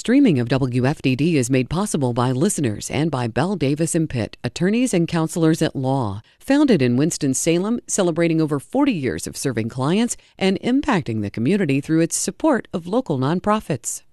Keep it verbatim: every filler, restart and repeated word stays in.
Streaming of W F D D is made possible by listeners and by Bell Davis and Pitt, attorneys and counselors at law. Founded in Winston-Salem, celebrating over forty years of serving clients and impacting the community through its support of local nonprofits.